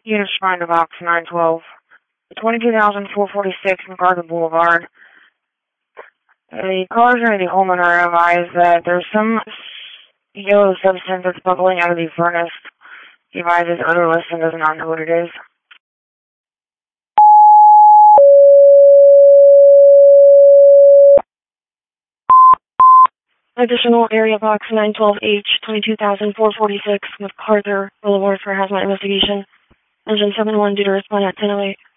Unit respond to box 912. 22,446 MacArthur Boulevard. The callers are the homeowner are advised that there's some yellow substance that's bubbling out of the furnace. He advises odorless and does not know what it is. Additional area box 912H, 22,446 MacArthur Boulevard for hazmat investigation. Engine 71 due to respond at 10:08.